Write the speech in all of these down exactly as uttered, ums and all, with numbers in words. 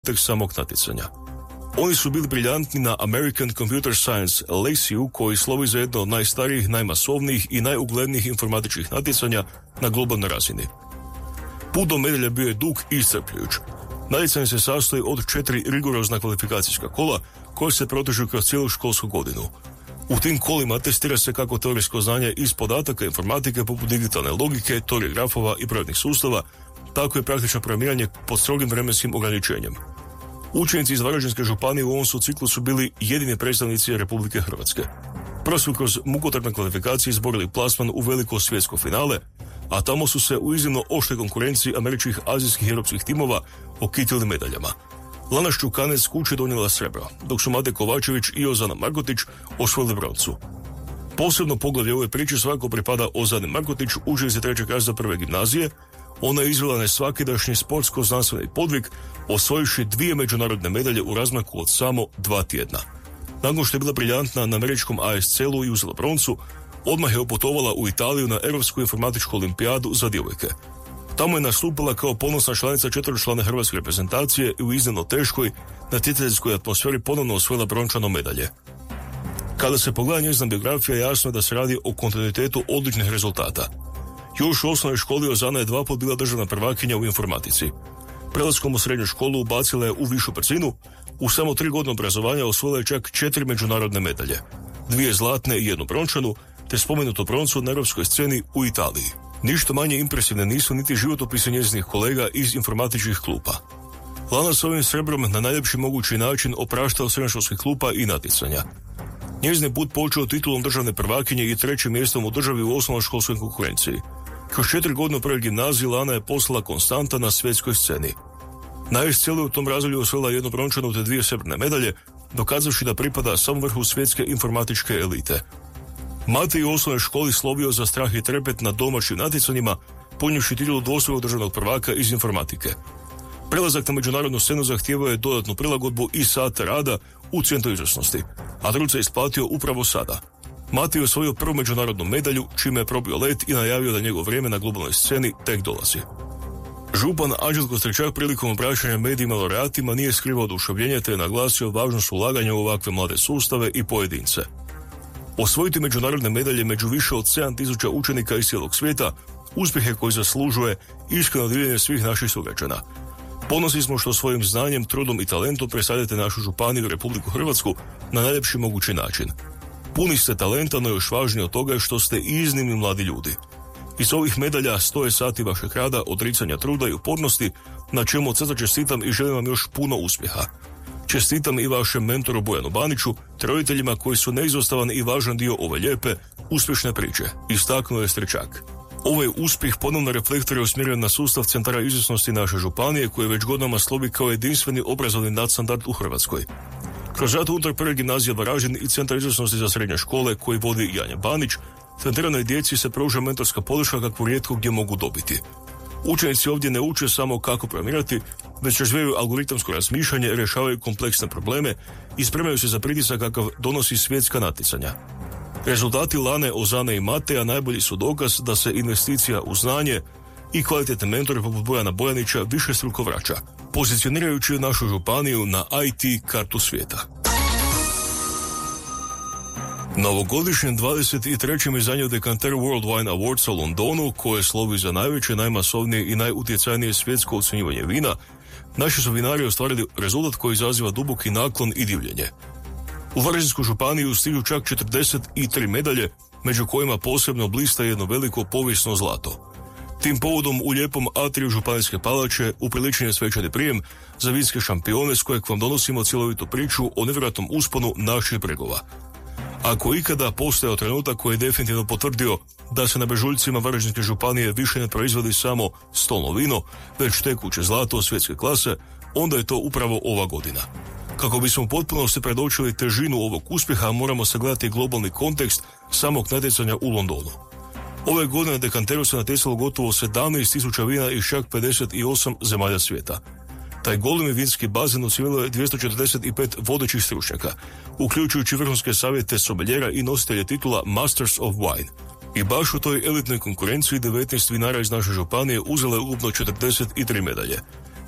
tek samog natjecanja. Oni su bili briljantni na American Computer Science Lesiju, koji slovi za jedno od najstarijih, najmasovnijih i najuglednijih informatičkih natjecanja na globalnoj razini. Put do medalje bio je dug i iscrpljujuć. Natjecanje se sastoji od četiri rigorozna kvalifikacijska kola koje se protežu kroz cijelu školsku godinu. U tim kolima testira se kako teorijsko znanje iz podataka informatike poput digitalne logike, teorije grafova i brojnih sustava, tako i praktično programiranje pod strogim vremenskim ograničenjem. Učenici iz Varaždinske županije u ovom su ciklusu bili jedini predstavnici Republike Hrvatske. Prvo su kroz mukotrpne kvalifikacije izborili plasman u veliko svjetsko finale, a tamo su se u iznimno oštroj konkurenciji američkih, azijskih i europskih timova okitili medaljama. Lana Šćukanec kući donijela srebro, dok su Mate Kovačević i Ozana Markotić osvojili broncu. Posebno poglavlje ove priče svakako pripada Ozani Markotić, učenici trećeg razreda prve gimnazije. Ona je izvela nesvakidašnji sportsko-znanstveni podvig, osvojivši dvije međunarodne medalje u razmaku od samo dva tjedna. Nakon što je bila briljantna na američkom A S C L-u i uzela broncu, odmah je oputovala u Italiju na Europsku informatičku olimpijadu za djevojke. Tamo je nastupila kao ponosna članica četveročlane hrvatske reprezentacije i u iznimno teškoj natjecateljskoj atmosferi ponovno osvojila brončano medalje. Kada se pogleda njezina biografija, jasno je da se radi o kontinuitetu odličnih rezultata. Još u osnovnoj školi Ozana je dva put bila državna prvakinja u informatici. Prelaskom u srednju školu ubacila je u višu brzinu, u samo tri godine obrazovanja osvojila je čak četiri međunarodne medalje, dvije zlatne i jednu brončanu, te spomenutu broncu na europskoj sceni u Italiji. Ništa manje impresivne nisu niti životopisi njezinih kolega iz informatičkih klupa. Lana s ovim srebrom na najljepši mogući način oprašta od srednjoškolskih klupa i natjecanja. Njezin put počeo titulom državne prvakinje i trećim mjestom u državi u osnovnoškolskoj konkurenciji. Kroz četiri godine u prvoj gimnaziji Lana je postala konstanta na svjetskoj sceni. Na A S C L-u u tom razdoblju osvojila jednu brončanu te dvije srebrne medalje, dokazavši da pripada samo vrhu svjetske informatičke elite. Mate je u osnovnoj školi slovio za strah i trepet na domaćim natjecanjima, ponijevši titulu dvostrukog državnog prvaka iz informatike. Prelazak na međunarodnu scenu zahtijevao je dodatnu prilagodbu i sate rada u centru izvrsnosti, a trud se isplatio upravo sada. Mate je osvojio prvu međunarodnu medalju, čime je probio let i najavio da njegov vrijeme na globalnoj sceni tek dolazi. Župan Anđelko Stričak prilikom obraćanja medijima laureatima nije skrivao oduševljenje te je naglasio važnost ulaganja u ovakve mlade sustave i pojedince. Osvojiti međunarodne medalje među više od sedam tisuća učenika iz cijelog svijeta uspjehe koji zaslužuje iskreno divljenje svih naših sugrađana. Ponosni smo što svojim znanjem, trudom i talentom predstavljate našu županiju i Republiku Hrvatsku na najljepši mogući način. Puni ste talenta, no još važnije od toga je što ste iznimni mladi ljudi. Iz ovih medalja stoje sati vašeg rada, odricanja truda i upornosti, na čemu od srca čestitam i želim vam još puno uspjeha. Čestitam i vašem mentoru Bojanu Baniću, te roditeljima koji su neizostavan i važan dio ove lijepe, uspješne priče, istaknuo je Stričak. Ovaj uspjeh ponovno reflektor je usmjeren na sustav centara izvrsnosti naše županije, koji već godinama slovi kao jedinstveni obrazovni nadstandard u Hrvatskoj. Kroz rad unutar prve gimnazije Varaždin i centar izvrsnosti za srednje škole koji vodi Janja Banić, treniranoj djeci se pruža mentorska podrška kakvu rijetko gdje mogu dobiti. Učenici ovdje ne uče samo kako programirati, već razvijaju algoritamsko razmišljanje, rješavaju kompleksne probleme i spremaju se za pritisak kakav donosi svjetska natjecanja. Rezultati Lane, Ozane i Mateja najbolji su dokaz da se investicija u znanje i kvalitetne mentore poput Bojana Bojanića višestruko vraća, pozicionirajući našu županiju na I T kartu svijeta. Na ovogodišnjem dvadeset trećem izdanju Decanter World Wine Awards u Londonu, koje slovi za najveće, najmasovnije i najutjecajnije svjetsko ocjenjivanje vina, naši su vinari ostvarili rezultat koji izaziva duboki naklon i divljenje. U Varaždinsku županiju stižu čak četrdeset tri medalje, među kojima posebno blista jedno veliko povijesno zlato. Tim povodom u lijepom atriju Županijske palače upriličen je svečani prijem za vinske šampione s kojeg vam donosimo cjelovitu priču o nevjerojatnom usponu naših bregova. Ako ikada postojao trenutak koji je definitivno potvrdio da se na brežuljcima Varaždinske županije više ne proizvodi samo stolno vino, već tekuće zlato svjetske klase, onda je to upravo ova godina. Kako bismo potpuno se predočili težinu ovog uspjeha, moramo sagledati globalni kontekst samog natjecanja u Londonu. Ove godine na Decanteru se natjecalo gotovo sedamnaest tisuća vina iz čak pedeset osam zemalja svijeta. Taj golemi vinski bazen osvojilo je dvjesto četrdeset pet vodećih stručnjaka, uključujući vrhunske savjete sommeliera i nositelje titula Masters of Wine. I baš u toj elitnoj konkurenciji devetnaest vinara iz naše županije uzelo je ukupno četrdeset tri medalje.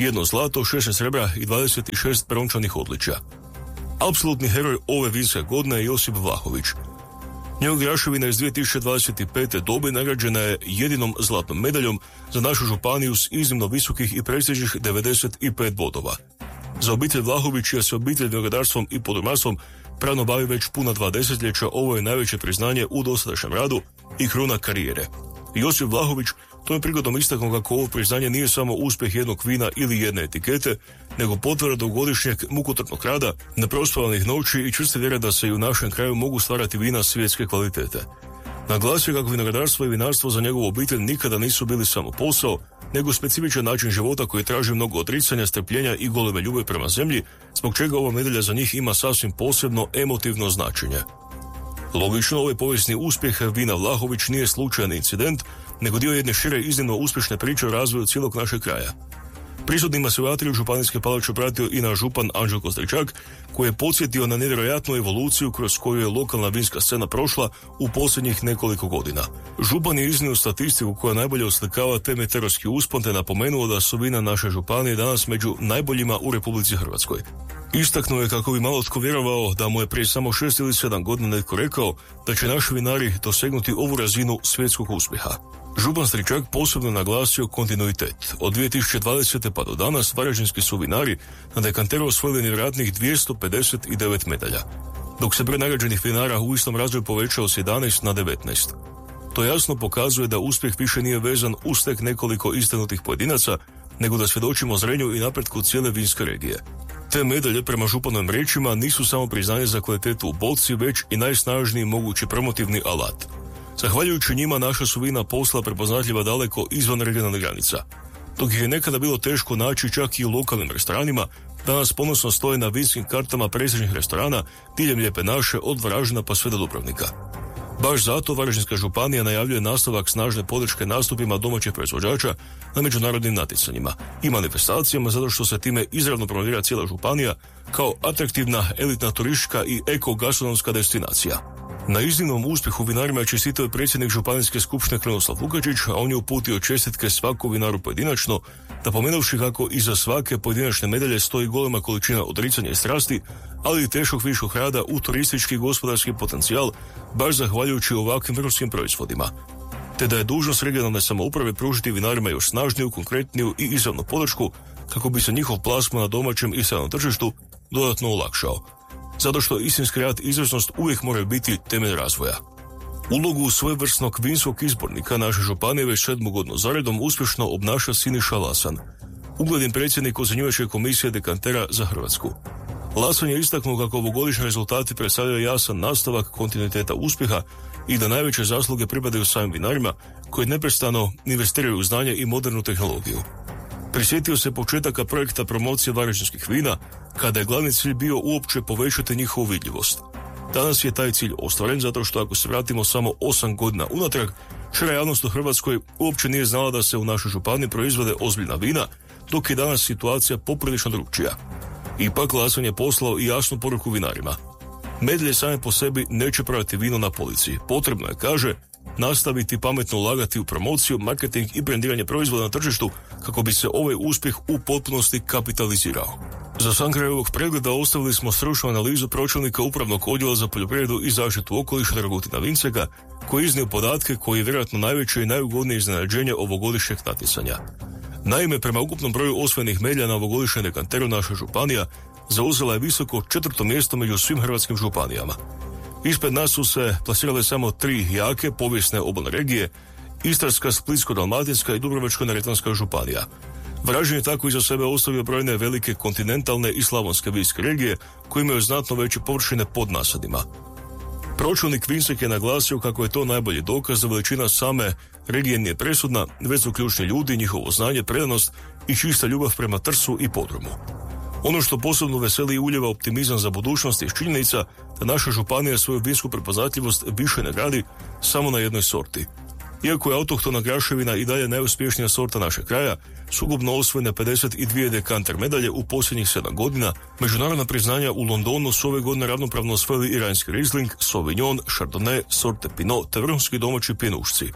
jedno zlato, šesnaest srebra i dvadeset šest brončanih odličja. Apsolutni heroj ove vinske godine je Josip Vlahović. Njegov graševina iz dvije tisuće dvadeset pete. dobe nagrađena je jedinom zlatnom medaljom za našu županiju s iznimno visokih i prestižnih devedeset pet bodova. Za obitelj Vlahović, čija se obitelj vinogradarstvom i podrumarstvom pravno bavi već puna dva desetljeća, ovo je najveće priznanje u dosadašnjem radu i kruna karijere. Josip Vlahović tom je prigodom istaknuo kako ovo priznanje nije samo uspjeh jednog vina ili jedne etikete, nego potvrda dugogodišnjeg mukotrpnog rada, neprospavanih noći i čvrste vjere da se i u našem kraju mogu stvarati vina svjetske kvalitete. Naglasio kako vinogradarstvo i vinarstvo za njegovu obitelj nikada nisu bili samo posao, nego specifičan način života koji traži mnogo odricanja, strpljenja i goleme ljubavi prema zemlji, zbog čega ova medalja za njih ima sasvim posebno emotivno značenje. Logično, ovaj povijesni uspjeh vina Vlahović nije slučajan incident, nego dio jedne šire iznimno uspješne priče o razvoju cijelog našeg kraja. Prisutnima se u atriju županijske palače pratio i naš župan Anđelko Stričak, koji je podsjetio na nevjerojatnu evoluciju kroz koju je lokalna vinska scena prošla u posljednjih nekoliko godina. Župan je iznio statistiku koja najbolje oslikava te meteorski uspon te napomenuo da su vina naše županije danas među najboljima u Republici Hrvatskoj. Istaknuo je kako bi malo tko vjerovao da mu je prije samo šest ili sedam godina netko rekao da će naši vinari dosegnuti ovu razinu svjetskog uspjeha. Župan Stričak posebno naglasio kontinuitet. Od dvije tisuće dvadesete. pa do danas varaždinski su vinari na dekanteru osvojili nevjerojatnih dvjesto pedeset devet medalja, dok se broj nagrađenih vinara u istom razdoblju povećao s jedanaest na devetnaest. To jasno pokazuje da uspjeh više nije vezan uz tek nekoliko istaknutih pojedinaca, nego da svjedočimo zrenju i napretku cijele vinske regije. Te medalje, prema županovim riječima, nisu samo priznanje za kvalitetu u boci, već i najsnažniji mogući promotivni alat. Zahvaljujući njima naša su vina postala prepoznatljiva daleko izvan regionalnih granica. Dok ih je nekada bilo teško naći čak i u lokalnim restoranima, danas ponosno stoje na vinskim kartama prestižnih restorana diljem Lijepe naše, od Varaždina pa sve do Dubrovnika. Baš zato Varaždinska županija najavljuje nastavak snažne podrške nastupima domaćih proizvođača na međunarodnim natjecanjima i manifestacijama, zato što se time izravno promovira cijela županija kao atraktivna, elitna turistička i eko-gastronomska destinacija. Na iznimnom uspjehu vinarima je čestitao predsjednik županijske skupštine Krunoslav Lukačić, a on je uputio čestitke svakom vinaru pojedinačno, napomenuvši kako iza svake pojedinačne medalje stoji golema količina odricanja i strasti, ali i teškog viškog rada u turistički i gospodarski potencijal, baš zahvaljujući ovakvim vrhunskim proizvodima. Te da je dužnost regionalne samouprave pružiti vinarima još snažniju, konkretniju i izravnu podršku kako bi se njihov plasman na domaćem i stranom tržištu dodatno olakšao. Zato što istinski rad i izvrsnost uvijek moraju biti temelj razvoja. Ulogu svojevrsnog vinskog izbornika naše županije već sedmu godinu zaredom uspješno obnaša Siniša Lasan, ugledni predsjednik ocjenjivačke komisije dekantera za Hrvatsku. Lasan je istaknuo kako ovogodišnji rezultati predstavljaju jasan nastavak kontinuiteta uspjeha i da najveće zasluge pripadaju samim vinarima koji neprestano investiraju u znanje i modernu tehnologiju. Prisjetio se početaka projekta promocije varaždinskih vina, kada je glavni cilj bio uopće povećati njihovu vidljivost. Danas je taj cilj ostvaren zato što ako se vratimo samo osam godina unatrag, šira javnost u Hrvatskoj uopće nije znala da se u našoj županiji proizvode ozbiljna vina, dok je danas situacija poprilično drukčija. Ipak Lasan je poslao i jasnu poruku vinarima. Medalje same po sebi neće prodati vino na polici. Potrebno je, kaže, nastaviti pametno ulagati u promociju, marketing i brendiranje proizvoda na tržištu kako bi se ovaj uspjeh u potpunosti kapitalizirao. Za sam kraj ovog pregleda ostavili smo stručnu analizu pročelnika Upravnog odjela za poljoprivredu i zaštitu okoliša Dragutina Vinceka, koji je iznio podatke koji je vjerojatno najveće i najugodnije iznenađenje ovogodišnjeg natjecanja. Naime, prema ukupnom broju osvojenih medalja na ovogodišnjem dekanteru naša županija zauzela je visoko četvrto mjesto među svim hrvatskim županijama. Ispred nas su se plasirale samo tri jake povijesne obalne regije, Istarska, Splitsko-dalmatinska i Dubrovačko-neretvanska županija. Varaždin je tako iza sebe ostavio brojne velike kontinentalne i slavonske vinske regije koje imaju znatno veće površine pod nasadima. Pročelnik Vincek je naglasio kako je to najbolji dokaz da veličina same regije nije presudna, već su ključni ljudi, njihovo znanje, predanost i čista ljubav prema trsu i podrumu. Ono što posebno veseli i uljeva optimizam za budućnost je činjenica da naša županija svoju vinsku prepoznatljivost više ne gradi samo na jednoj sorti. Iako je autohtona graševina i dalje najuspješnija sorta našeg kraja, sukupno osvojene pedeset dvije dekanter medalje u posljednjih sedam godina, međunarodna priznanja u Londonu su ove godine ravnopravno osvojili i rajnski Riesling, Sauvignon, Chardonnay, sorte Pinot te vrhunski domaći pjenušci.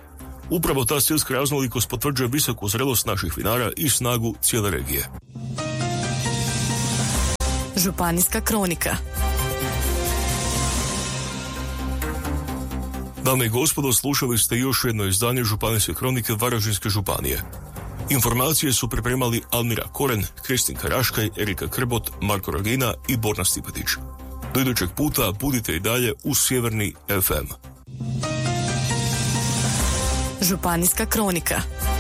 Upravo ta stilska raznolikost potvrđuje visoku zrelost naših vinara i snagu cijele regije. Županijska kronika. Dame i gospodo, slušali ste još jedno izdanje Županijske kronike Varaždinske županije. Informacije su pripremali Almira Koren, Kristin Karaškaj, Erika Krbot, Marko Rogina i Borna Stipetić. Do idućeg puta budite i dalje uz Sjeverni ef em. Županijska kronika.